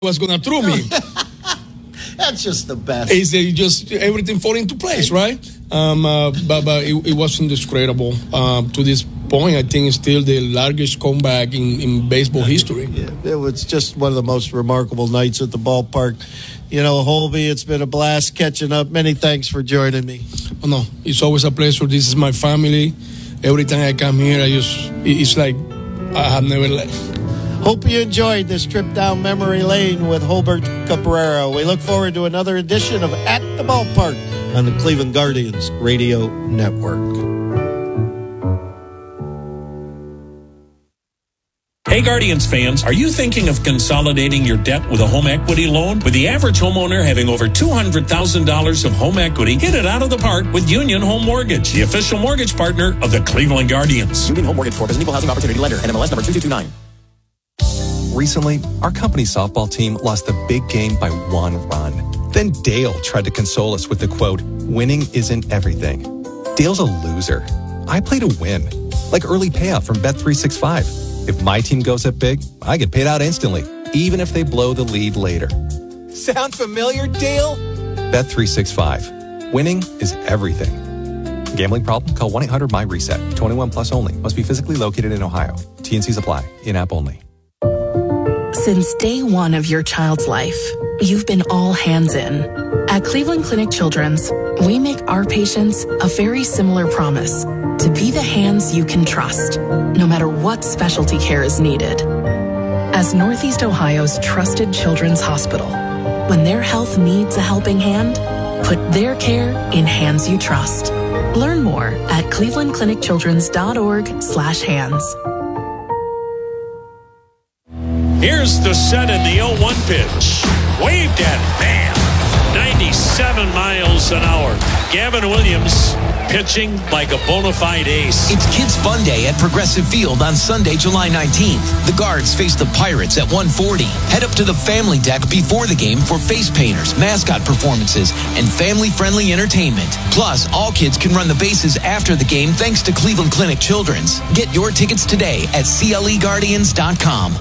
was going to throw me. That's just the best. It's just everything fall into place, right? But it was indescribable. To this point, I think it's still the largest comeback in baseball history. Yeah, it was just one of the most remarkable nights at the ballpark. You know, Holby, it's been a blast catching up. Many thanks for joining me. Oh, no, it's always a pleasure. This is my family. Every time I come here, it's like I have never left. Hope you enjoyed this trip down memory lane with Holbert Cabrera. We look forward to another edition of At the Ballpark on the Cleveland Guardians Radio Network. Hey Guardians fans, are you thinking of consolidating your debt with a home equity loan? With the average homeowner having over $200,000 of home equity, hit it out of the park with Union Home Mortgage, the official mortgage partner of the Cleveland Guardians. Union Home Mortgage Corp is an equal housing opportunity lender. NMLS number 2229. Recently, our company softball team lost the big game by 1 run. Then Dale tried to console us with the quote, "Winning isn't everything." Dale's a loser. I play to win, like early payout from Bet365. If my team goes up big, I get paid out instantly, even if they blow the lead later. Sound familiar, Dale? Bet365. Winning is everything. Gambling problem? Call 1-800-MY-RESET. 21 plus only. Must be physically located in Ohio. T&Cs apply. In-app only. Since day one of your child's life, you've been all hands in. At Cleveland Clinic Children's, we make our patients a very similar promise to be the hands you can trust, no matter what specialty care is needed. As Northeast Ohio's trusted children's hospital, when their health needs a helping hand, put their care in hands you trust. Learn more at clevelandclinicchildrens.org/hands. Here's the set in the 0-1 pitch. Waved at it. Bam! 97 miles an hour. Gavin Williams pitching like a bona fide ace. It's Kids Fun Day at Progressive Field on Sunday, July 19th. The Guards face the Pirates at 1:40. Head up to the family deck before the game for face painters, mascot performances, and family-friendly entertainment. Plus, all kids can run the bases after the game thanks to Cleveland Clinic Children's. Get your tickets today at CLEGuardians.com.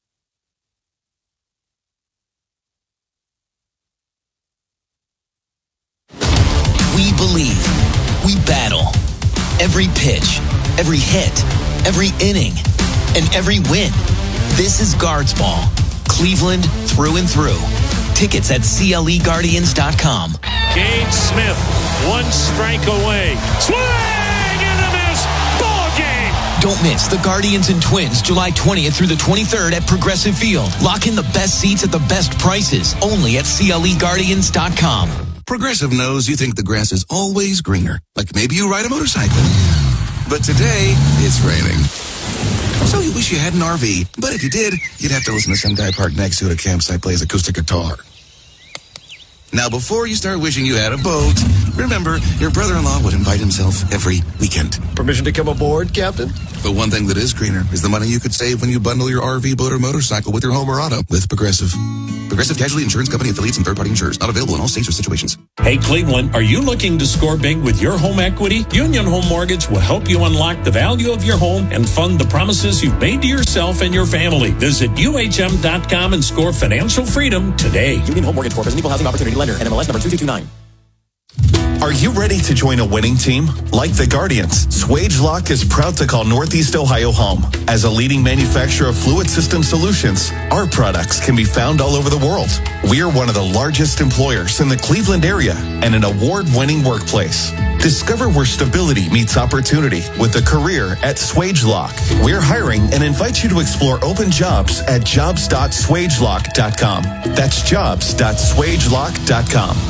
We believe. We battle. Every pitch, every hit, every inning, and every win. This is Guards Ball. Cleveland through and through. Tickets at CLEGuardians.com. Gage Smith, 1 strike away. Swing and a miss. Ball game. Don't miss the Guardians and Twins July 20th through the 23rd at Progressive Field. Lock in the best seats at the best prices. Only at CLEGuardians.com. Progressive knows you think the grass is always greener. Like maybe you ride a motorcycle. But today, it's raining. So you wish you had an RV. But if you did, you'd have to listen to some guy parked next to it at a campsite plays acoustic guitar. Now, before you start wishing you had a boat, remember, your brother-in-law would invite himself every weekend. Permission to come aboard, Captain? But one thing that is greener is the money you could save when you bundle your RV, boat, or motorcycle with your home or auto with Progressive. Progressive Casualty Insurance Company affiliates and third-party insurers. Not available in all states or situations. Hey, Cleveland, are you looking to score big with your home equity? Union Home Mortgage will help you unlock the value of your home and fund the promises you've made to yourself and your family. Visit UHM.com and score financial freedom today. Union Home Mortgage Corp is an equal housing opportunity lender. NMLS number 2229. Are you ready to join a winning team? Like the Guardians, Swagelok is proud to call Northeast Ohio home. As a leading manufacturer of fluid system solutions, our products can be found all over the world. We are one of the largest employers in the Cleveland area and an award-winning workplace. Discover where stability meets opportunity with a career at Swagelok. We're hiring and invite you to explore open jobs at jobs.swagelok.com. That's jobs.swagelok.com.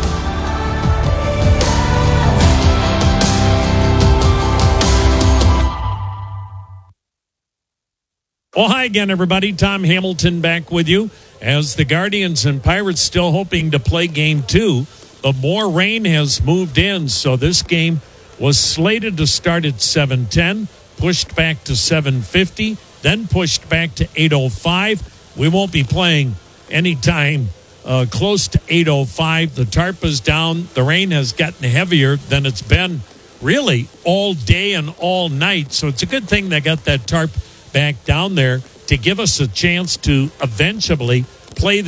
Well, hi again, everybody. Tom Hamilton back with you as the Guardians and Pirates still hoping to play Game 2. But more rain has moved in, so this game was slated to start at 7:10, pushed back to 7:50, then pushed back to 8:05. We won't be playing anytime close to 8:05. The tarp is down. The rain has gotten heavier than it's been really all day and all night. So it's a good thing they got that tarp back down there to give us a chance to eventually play